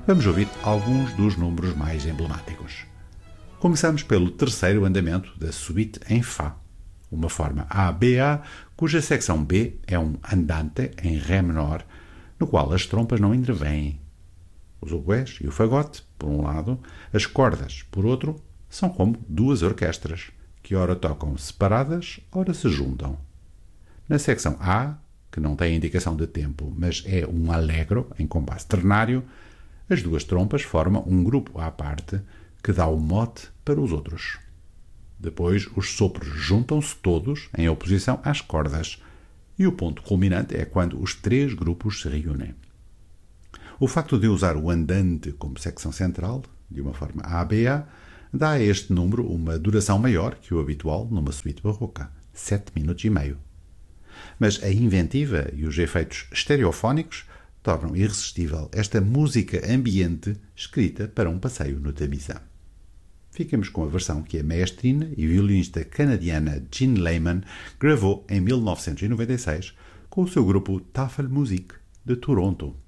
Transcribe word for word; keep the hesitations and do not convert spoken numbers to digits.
Vamos ouvir alguns dos números mais emblemáticos. Começamos pelo terceiro andamento da suíte em Fá, uma forma A B A, cuja secção B é um andante em Ré menor, no qual as trompas não intervêm. Os oboés e o fagote, por um lado, as cordas, por outro, são como duas orquestras, que ora tocam separadas, ora se juntam. Na secção A, que não tem indicação de tempo, mas é um allegro em compasso ternário, as duas trompas formam um grupo à parte que dá o mote para os outros. Depois, os sopros juntam-se todos em oposição às cordas, e o ponto culminante é quando os três grupos se reúnem. O facto de usar o andante como secção central, de uma forma A B A, dá a este número uma duração maior que o habitual numa suíte barroca, sete minutos e meio. Mas a inventiva e os efeitos estereofónicos tornam irresistível esta música ambiente escrita para um passeio no Tamizá. Ficamos com a versão que a maestrina e violinista canadiana Jean Lehman gravou em mil novecentos e noventa e seis com o seu grupo Tafelmusik de Toronto.